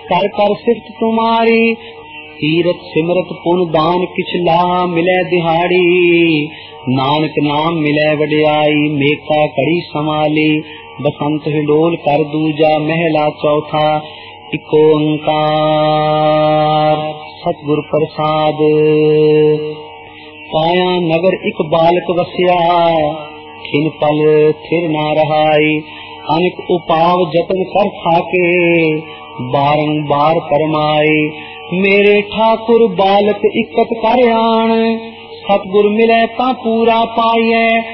कर कर सिफत तुम्हारी। तीरथ सिमरत पुन दान किछ लाह मिले दिहाड़ी। नानक नाम मिले वडियाई मेका कड़ी संभाली। बसंत हिडोल कर दूजा महला चौथा इको ओंकार सतगुर प्रसाद। पाया नगर इक बालक वसिया खिन पल थिर ना रहाई। अनेक उपाव जतन कर थाके बारंबार परमाए। मेरे ठाकुर बालक इकत कर आन सतगुर मिले ता पूरा पाइए।